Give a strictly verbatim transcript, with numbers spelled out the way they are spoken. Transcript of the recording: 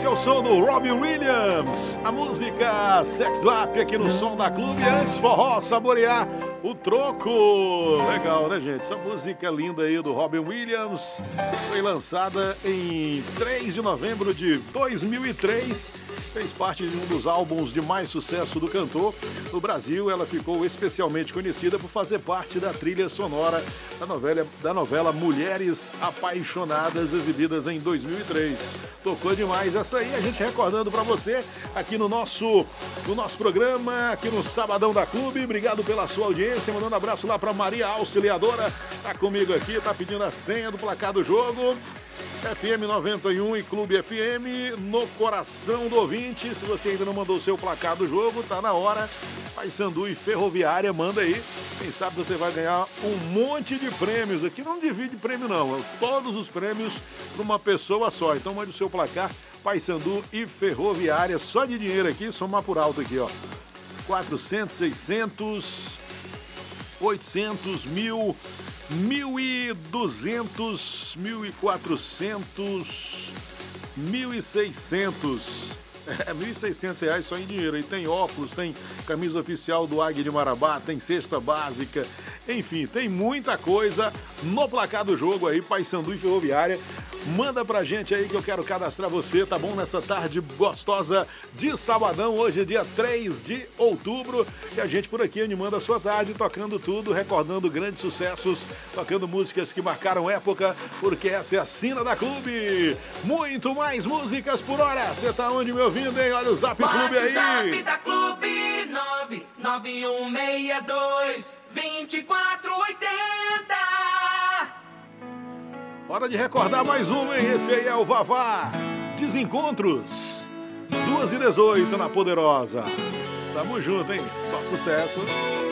Esse é o som do Robbie Williams, a música Sex Drop aqui no Som da Clube. Antes, forró, saborear o troco. Legal, né, gente? Essa música linda aí do Robbie Williams foi lançada em três de novembro de dois mil e três. Fez parte de um dos álbuns de mais sucesso do cantor. No Brasil, ela ficou especialmente conhecida por fazer parte da trilha sonora da novela, da novela Mulheres Apaixonadas, exibidas em dois mil e três. Tocou demais essa aí, a gente recordando pra você aqui no nosso, no nosso programa, aqui no Sabadão da Clube. Obrigado pela sua audiência, mandando um abraço lá pra Maria Auxiliadora, tá comigo aqui, tá pedindo a senha do placar do jogo. F M noventa e um e Clube F M no coração do ouvinte. Se você ainda não mandou o seu placar do jogo, tá na hora. Paysandu e Ferroviária, manda aí. Quem sabe você vai ganhar um monte de prêmios. Aqui não divide prêmio não, todos os prêmios para uma pessoa só. Então mande o seu placar, Paysandu e Ferroviária. Só de dinheiro aqui, somar por alto aqui, ó. quatrocentos, seiscentos, oitocentos, mil... Mil e duzentos, mil e quatrocentos, mil e seiscentos, é, mil e seiscentos reais só em dinheiro. E tem óculos, tem camisa oficial do Águia de Marabá, tem cesta básica, enfim, tem muita coisa no placar do jogo aí, Paysandu e Ferroviária. Manda pra gente aí que eu quero cadastrar você, tá bom? Nessa tarde gostosa de sabadão, hoje é dia três de outubro, e a gente por aqui animando a sua tarde, tocando tudo, recordando grandes sucessos, tocando músicas que marcaram época, porque essa é a Sina da Clube. Muito mais músicas por hora. Você tá onde me ouvindo, hein? Olha o Zap Clube aí. WhatsApp da Clube nove nove um seis dois, dois quatro oito zero. Hora de recordar mais uma, hein? Esse aí é o Vavá. Desencontros. duas e dezoito na Poderosa. Tamo junto, hein? Só sucesso.